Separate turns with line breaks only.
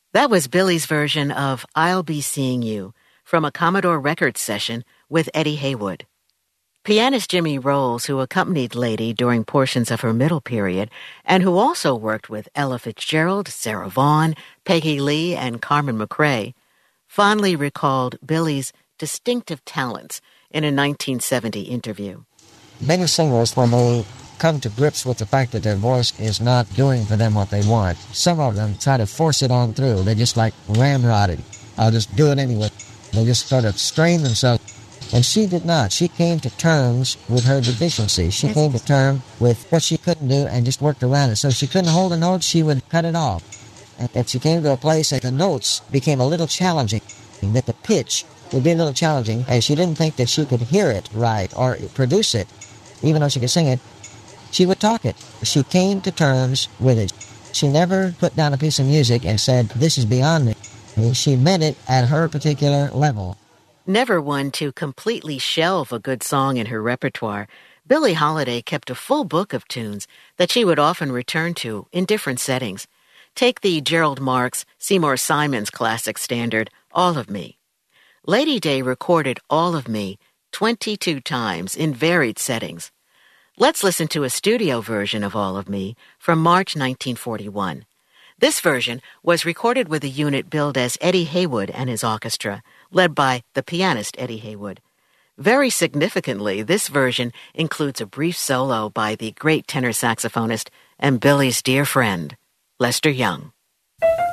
That was Billy's version of I'll Be Seeing You from a Commodore Records session with Eddie Heywood. Pianist Jimmy Rolls, who accompanied Lady during portions of her middle period and who also worked with Ella Fitzgerald, Sarah Vaughan, Peggy Lee, and Carmen McRae, fondly recalled Billy's distinctive talents in a 1970 interview.
Many singers, when they come to grips with the fact that their voice is not doing for them what they want, some of them try to force it on through. They just like ramrodded. I'll just do it anyway. They just sort of strain themselves. And she did not. She came to terms with her deficiency. She came to terms with what she couldn't do and just worked around it. So if she couldn't hold a note, she would cut it off. And if she came to a place that the notes became a little challenging, that the pitch would be a little challenging, and she didn't think that she could hear it right or produce it, even though she could sing it, she would talk it. She came to terms with it. She never put down a piece of music and said, this is beyond me. She meant it at her particular level.
Never one to completely shelve a good song in her repertoire, Billie Holiday kept a full book of tunes that she would often return to in different settings. Take the Gerald Marks, Seymour Simons classic standard, All of Me. Lady Day recorded All of Me 22 times in varied settings. Let's listen to a studio version of All of Me from March 1941. This version was recorded with a unit billed as Eddie Heywood and his orchestra, led by the pianist Eddie Heywood. Very significantly, this version includes a brief solo by the great tenor saxophonist and Billy's dear friend, Lester Young.